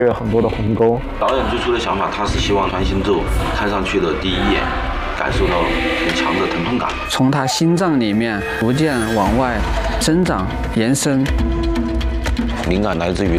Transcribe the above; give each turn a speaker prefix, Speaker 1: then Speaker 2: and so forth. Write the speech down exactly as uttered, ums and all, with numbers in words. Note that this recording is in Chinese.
Speaker 1: 有很多的鸿沟。
Speaker 2: 导演最初的想法，他是希望穿心咒看上去的第一眼，感受到很强的疼痛感，
Speaker 3: 从他心脏里面逐渐往外增长延伸。
Speaker 2: 灵感来自于